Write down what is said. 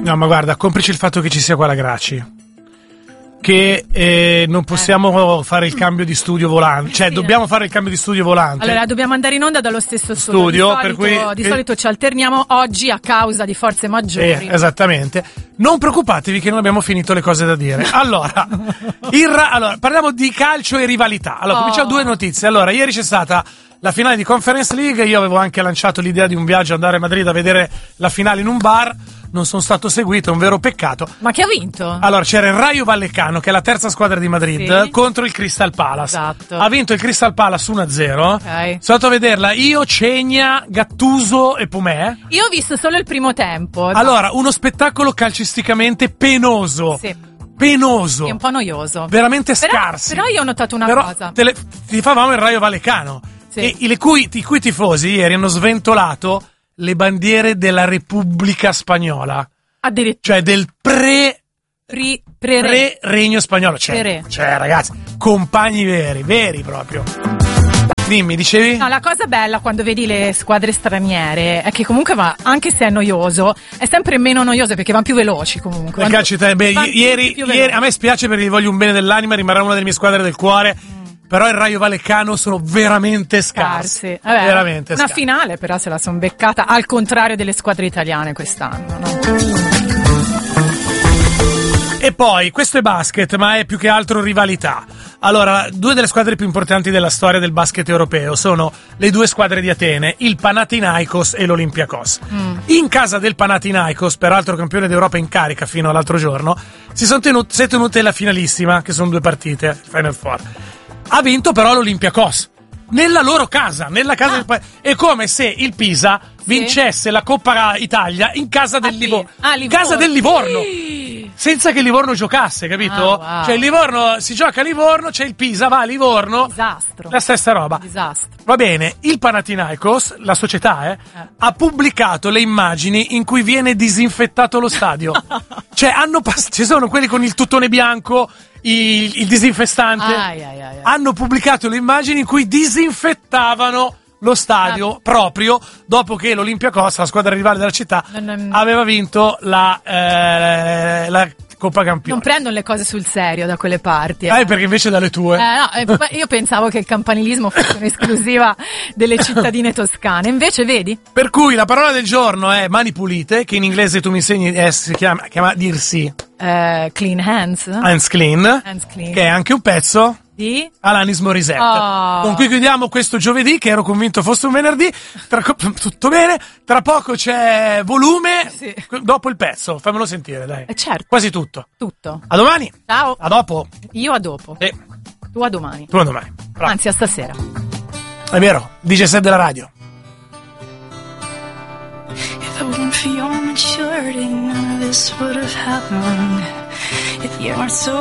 No, ma guarda, complici il fatto che ci sia qua la Graci, che non possiamo fare il cambio di studio volante, cioè dobbiamo fare il cambio di studio volante. Allora dobbiamo andare in onda dallo stesso studio, per cui di solito ci alterniamo, oggi a causa di forze maggiori. Esattamente. Non preoccupatevi che non abbiamo finito le cose da dire. Allora, parliamo di calcio e rivalità. Allora, cominciamo 2 notizie. Allora, ieri c'è stata la finale di Conference League, io avevo anche lanciato l'idea di un viaggio, andare a Madrid a vedere la finale in un bar. Non sono stato seguito, è un vero peccato. Ma chi ha vinto? Allora, c'era il Rayo Vallecano, che è la terza squadra di Madrid, contro il Crystal Palace. Esatto. Ha vinto il Crystal Palace 1-0. Okay. Sono andato a vederla io, Cegna, Gattuso e Pomè. Io ho visto solo il primo tempo. Allora, uno spettacolo calcisticamente penoso. Sì. Penoso. È un po' noioso. Veramente scarsi. Però io ho notato una cosa. Tifavamo il Rayo Vallecano. Sì. E i cui tifosi ieri hanno sventolato le bandiere della Repubblica Spagnola. Addirittura. Cioè del pre-regno spagnolo. Cioè, ragazzi, compagni veri proprio. Dimmi, dicevi? No, la cosa bella quando vedi le squadre straniere è che comunque anche se è noioso, è sempre meno noioso perché vanno più veloci comunque. Ieri a me spiace perché gli voglio un bene dell'anima, rimarrà una delle mie squadre del cuore. Però il Rayo Vallecano sono veramente scarsi. Vabbè, veramente una scarsi. finale però se la son beccata, al contrario delle squadre italiane quest'anno, no? E poi, questo è basket, ma è più che altro rivalità. Allora, 2 delle squadre più importanti della storia del basket europeo sono le 2 squadre di Atene, il Panathinaikos e l'Olympiakos. In casa del Panathinaikos, peraltro campione d'Europa in carica fino all'altro giorno, si è tenute la finalissima, che sono 2 partite, Final Four. Ha vinto però l'Olympiakos nella loro casa, nella casa del paese. È come se il Pisa vincesse la Coppa Italia in casa del Livorno. In casa del Livorno. Senza che il Livorno giocasse, capito? Wow. Cioè il Livorno si gioca a Livorno, c'è il Pisa, va a Livorno. Disastro. La stessa roba. Disastro. Va bene, il Panathinaikos, la società, ha pubblicato le immagini in cui viene disinfettato lo stadio. Cioè ci sono quelli con il tuttone bianco, il disinfestante. Hanno pubblicato le immagini in cui disinfettavano lo stadio proprio dopo che l'Olympiakos, la squadra rivale della città, aveva vinto la Coppa Campioni. Non prendono le cose sul serio da quelle parti. Perché invece dalle tue. Io pensavo che il campanilismo fosse un'esclusiva delle cittadine toscane, invece vedi? Per cui la parola del giorno è mani pulite, che in inglese tu mi insegni si chiama dirsi clean hands. Hands clean, che è anche un pezzo di Alanis Morissette. Con cui chiudiamo questo giovedì, che ero convinto fosse un venerdì. Tutto bene, tra poco c'è volume, dopo il pezzo, fammelo sentire, dai. Certo. Quasi tutto. A domani. Ciao. A dopo. Io a dopo. Tu a domani. Bravo. Anzi, a stasera. È vero, DJ set della radio. If it wasn't for your maturity, none of this would have happened. If you weren't so